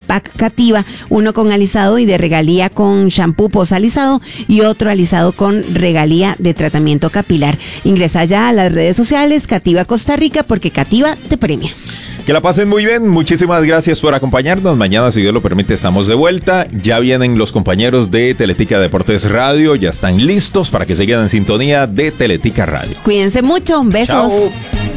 pack Cativa, uno con alisado y de regalía con shampoo posalizado y otro alisado con regalía de tratamiento capilar. Ingresa ya a las redes sociales Cativa Costa Rica porque Cativa te premia. Que la pasen muy bien, muchísimas gracias por acompañarnos. Mañana, si Dios lo permite, estamos de vuelta. Ya vienen los compañeros de Teletica Deportes Radio, ya están listos para que se queden en sintonía de Teletica Radio. Cuídense mucho, besos. Chao.